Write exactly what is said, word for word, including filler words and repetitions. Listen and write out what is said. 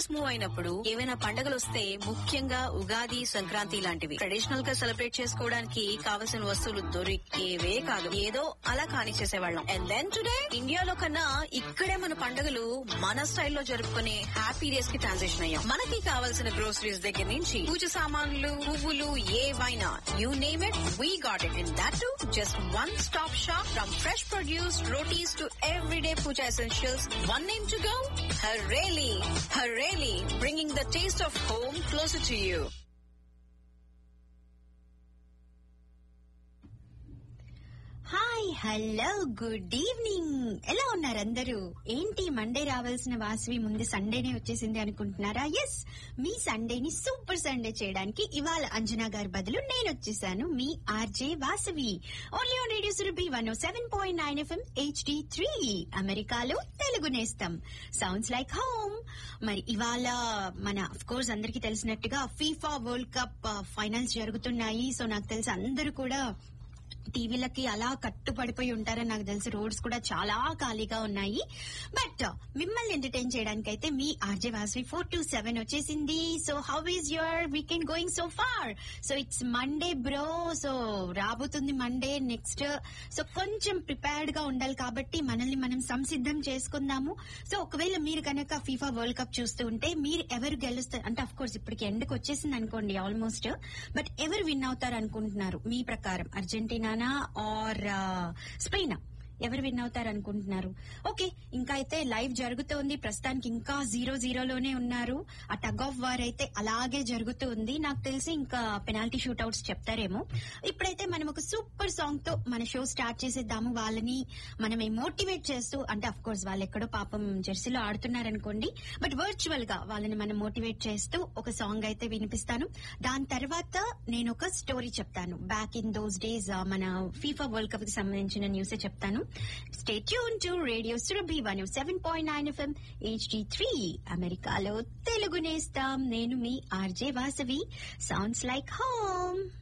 US move అయినప్పుడు ఏవైనా పండుగలు వస్తే ముఖ్యంగా ఉగాది, సంక్రాంతి లాంటివి ట్రెడిషనల్ గా సెలబ్రేట్ చేసుకోవడానికి కావలసిన వస్తువులు దొరికేవే కాదు, ఏదో అలా కాని చేసేవాళ్ళం. అండ్ దెన్ టుడే ఇండియాలో కన్నా ఇక్కడే మన పండుగలు మన స్టైల్లో జరుపుకునే హ్యాపీ డేస్ కి ట్రాన్సిషన్ అయ్యాం. మనకి కావాల్సిన గ్రోసరీస్ దగ్గర నుంచి పూజ సామాన్లు, పువ్వులు, ఏవైనా you name it, we got it. And that to just one stop shop. From fresh produce, rotis to everyday puja essentials, one name to go, Hareli. Hareli, bringing the taste of home closer to you. Hi, hello, good evening. ఎలా ఉన్నారు అందరూ? ఏంటి Monday రావాల్సిన వాసవి ముందు సండేనే వచ్చేసింది అనుకుంటున్నారా? Yes, మీ సండేని super Sunday చేయడానికి ఇవాళ అంజనా గారి బదులు నేను వచ్చేసాను, మీ RJ Vasavi. Only on radio Surabhi one oh seven point nine FM HD three, అమెరికాలో తెలుగు నేస్తం. Sounds like home. మరి ఇవాళ మన అఫ్ కోర్స్ అందరికీ తెలిసినట్టుగా ఫీఫా వరల్డ్ కప్ ఫైనల్స్ జరుగుతున్నాయి. సో నాకు తెలిసి అందరూ కూడా టీవీలకి అలా కట్టుపడిపోయి ఉంటారని నాకు తెలిసి. రోడ్స్ కూడా చాలా ఖాళీగా ఉన్నాయి. బట్ మిమ్మల్ని ఎంటర్టైన్ చేయడానికి అయితే మీ RJ Vasavi four to seven వచ్చేసింది. So how is your weekend going so far? So it's Monday bro. So రాబోతుంది మండే నెక్స్ట్. సో కొంచెం ప్రిపేర్డ్ గా ఉండాలి కాబట్టి మనల్ని మనం సంసిద్ధం చేసుకుందాము. సో ఒకవేళ మీరు కనుక ఫీఫా వరల్డ్ కప్ చూస్తూ ఉంటే మీరు ఎవరు గెలుస్తారు అంటే, అఫ్ కోర్స్ ఇప్పటికి ఎండ్కి వచ్చేసింది అనుకోండి ఆల్మోస్ట్. బట్ ఎవరు విన్ అవుతారు అనుకుంటున్నారు మీ ప్రకారం? Argentina are Spain? ఎవరు విన్ అవుతారు అనుకుంటున్నారు? ఓకే, ఇంకా అయితే లైవ్ జరుగుతోంది ప్రస్తుతానికి. ఇంకా జీరో జీరోలోనే ఉన్నారు. ఆ టగ్ ఆఫ్ వార్ అయితే అలాగే జరుగుతూ ఉంది. నాకు తెలిసి ఇంకా పెనాల్టీ షూట్అవుట్స్ చెప్తారేమో. ఇప్పుడైతే మనం ఒక సూపర్ సాంగ్ తో మన షో స్టార్ట్ చేసేద్దాము. వాళ్ళని మనమే మోటివేట్ చేస్తూ, అంటే అఫ్ కోర్స్ వాళ్ళు ఎక్కడో పాపం జెర్సీలో ఆడుతున్నారనుకోండి, బట్ వర్చువల్ గా వాళ్ళని మనం మోటివేట్ చేస్తూ ఒక సాంగ్ అయితే వినిపిస్తాను. దాని తర్వాత నేను ఒక స్టోరీ చెప్తాను. బ్యాక్ ఇన్ దోస్ డేస్ మన ఫీఫా వరల్డ్ కప్ కి సంబంధించిన న్యూసే చెప్తాను. Stay tuned to Radio Surabhi one oh seven point nine F M H D three, అమెరికాలో తెలుగు నేస్తం. నేను మీ RJ Vasavi. Sounds like home.